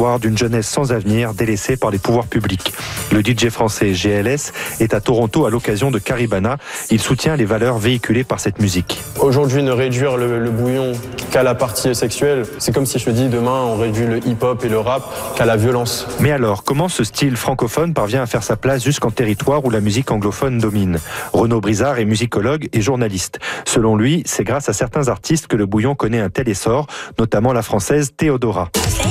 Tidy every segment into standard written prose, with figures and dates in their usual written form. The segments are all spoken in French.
l'histoire d'une jeunesse sans avenir délaissée par les pouvoirs publics. Le DJ français GLS est à Toronto à l'occasion de Caribana. Il soutient les valeurs véhiculées par cette musique. Aujourd'hui, ne réduire le bouillon qu'à la partie sexuelle, c'est comme si je te dis demain on réduit le hip-hop et le rap qu'à la violence. Mais alors, comment ce style francophone parvient à faire sa place jusqu'en territoire où la musique anglophone domine ? Renaud Brizard est musicologue et journaliste. Selon lui, c'est grâce à certains artistes que le bouillon connaît un tel essor, notamment la française Théodora.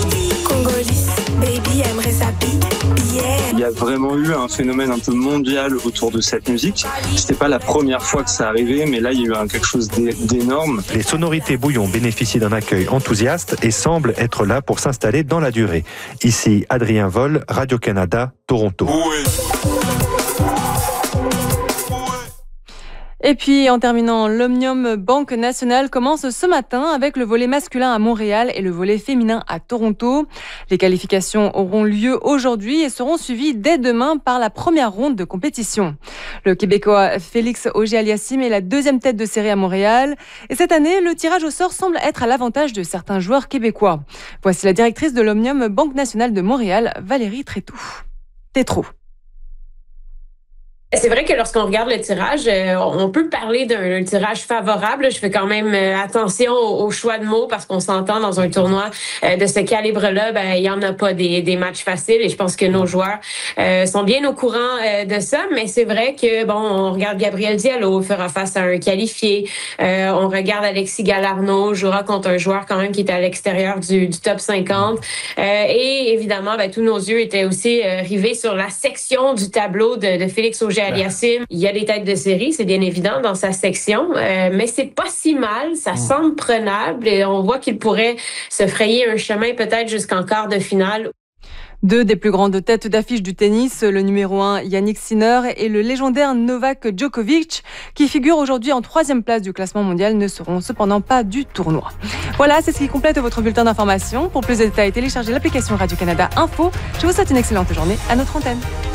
Il y a vraiment eu un phénomène un peu mondial autour de cette musique. C'était pas la première fois que ça arrivait, mais là il y a eu quelque chose d'énorme. Les sonorités bouillon bénéficient d'un accueil enthousiaste et semblent être là pour s'installer dans la durée. Ici Adrien Vol, Radio-Canada, Toronto. Et puis, en terminant, l'Omnium Banque Nationale commence ce matin avec le volet masculin à Montréal et le volet féminin à Toronto. Les qualifications auront lieu aujourd'hui et seront suivies dès demain par la première ronde de compétition. Le Québécois Félix Auger-Aliassime est la deuxième tête de série à Montréal. Et cette année, le tirage au sort semble être à l'avantage de certains joueurs québécois. Voici la directrice de l'Omnium Banque Nationale de Montréal, Valérie Tétrault. C'est vrai que lorsqu'on regarde le tirage, on peut parler d'un tirage favorable. Je fais quand même attention au choix de mots parce qu'on s'entend dans un tournoi de ce calibre-là, il y en a pas des matchs faciles et je pense que nos joueurs sont bien au courant de ça. Mais c'est vrai que on regarde Gabriel Diallo fera face à un qualifié. On regarde Alexis Galarneau jouera contre un joueur quand même qui est à l'extérieur du top 50. Et évidemment, tous nos yeux étaient aussi rivés sur la section du tableau de Félix Auger-Aliassime. Il y a des têtes de série, c'est bien évident dans sa section, mais c'est pas si mal, ça semble prenable et on voit qu'il pourrait se frayer un chemin peut-être jusqu'en quart de finale. Deux des plus grandes têtes d'affiche du tennis, le numéro 1 Yannick Sinner et le légendaire Novak Djokovic, qui figurent aujourd'hui en 3e place du classement mondial, ne seront cependant pas du tournoi. Voilà, c'est ce qui complète votre bulletin d'information. Pour plus de détails, téléchargez l'application Radio-Canada Info. Je vous souhaite une excellente journée à notre antenne.